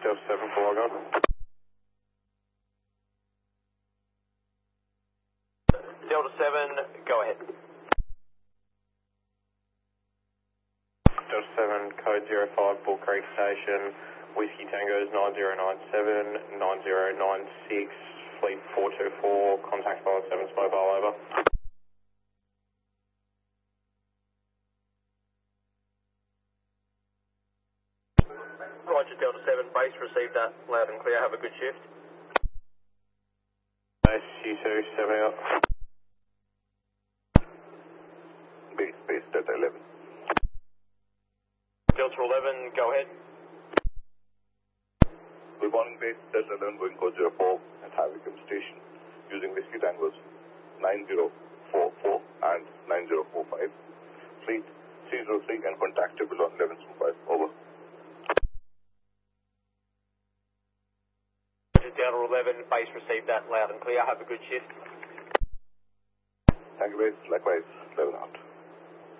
Delta 7 for log on. Delta 7, go ahead. Delta 7, code 05, Bull Creek Station, Whiskey Tango is 9097, 9096, Fleet 424, contact pilot 7's mobile, over. Roger, Delta 7, base, received that loud and clear, have a good shift. Base, U2, 7 out. Base, Delta 11. Delta 11, go ahead. Good morning, base, Delta 11 going code 04 at Havicum Station using Whiskey Tangos 9044 and 9045. Fleet 303 and contactable on 1125, over. Delta 11, base, received that loud and clear, have a good shift. Thank you, base. Likewise, 11 out.